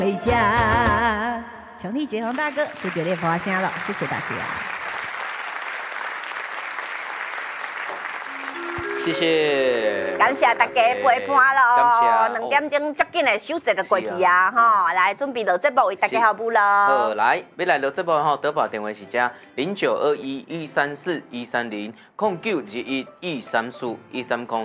回家。强力绝红大哥，谢绝烈花声了，谢谢大家。 谢谢， 感谢大家陪伴咯，2点钟接紧的休息就过去啊，吼，来准备录节目为大家服务咯。 好，来，要来录节目吼，得报电话是这0921134130，0921134130。